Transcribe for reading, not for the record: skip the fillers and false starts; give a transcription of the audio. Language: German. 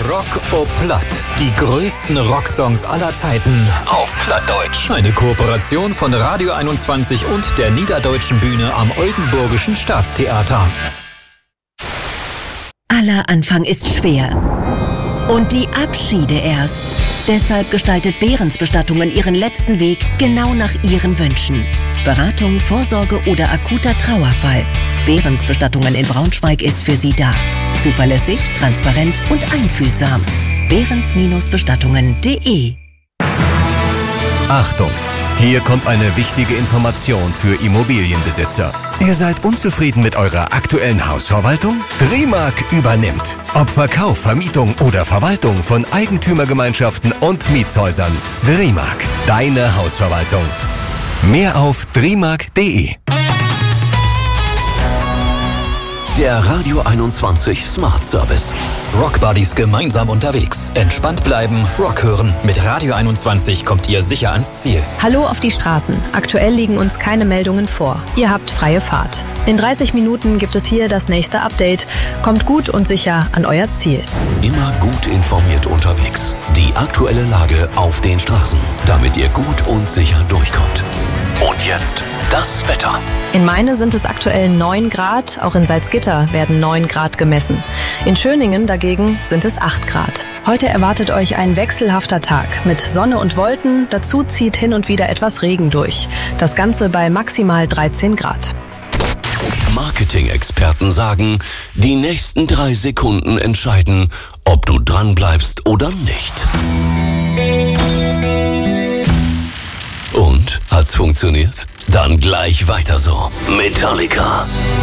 Rock o Platt. Die größten Rocksongs aller Zeiten auf Plattdeutsch. Eine Kooperation von Radio 21 und der Niederdeutschen Bühne am Oldenburgischen Staatstheater. Aller Anfang ist schwer. Und die Abschiede erst. Deshalb gestaltet Behrens Bestattungen ihren letzten Weg genau nach ihren Wünschen. Beratung, Vorsorge oder akuter Trauerfall. Behrens Bestattungen in Braunschweig ist für Sie da. Zuverlässig, transparent und einfühlsam. behrens-bestattungen.de. Achtung! Hier kommt eine wichtige Information für Immobilienbesitzer. Ihr seid unzufrieden mit eurer aktuellen Hausverwaltung? Dremark übernimmt. Ob Verkauf, Vermietung oder Verwaltung von Eigentümergemeinschaften und Mietshäusern. Dremark, deine Hausverwaltung. Mehr auf dremark.de. Der Radio 21 Smart Service. Rock Buddies gemeinsam unterwegs. Entspannt bleiben, Rock hören. Mit Radio 21 kommt ihr sicher ans Ziel. Hallo auf die Straßen. Aktuell liegen uns keine Meldungen vor. Ihr habt freie Fahrt. In 30 Minuten gibt es hier das nächste Update. Kommt gut und sicher an euer Ziel. Immer gut informiert unterwegs. Die aktuelle Lage auf den Straßen, damit ihr gut und sicher durchkommt. Und jetzt das Wetter. In Meine sind es aktuell 9 Grad, auch in Salzgitter werden 9 Grad gemessen. In Schöningen dagegen sind es 8 Grad. Heute erwartet euch ein wechselhafter Tag mit Sonne und Wolken, dazu zieht hin und wieder etwas Regen durch. Das Ganze bei maximal 13 Grad. Marketing-Experten sagen, die nächsten 3 Sekunden entscheiden, ob du dran bleibst oder nicht. Und? Hat's funktioniert? Dann gleich weiter so. Metallica.